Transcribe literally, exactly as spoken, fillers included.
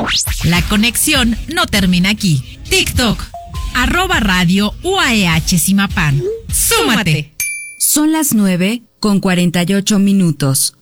La conexión no termina aquí. TikTok, arroba radio U A E H Zimapán. ¡Súmate! Son las nueve con cuarenta y ocho minutos.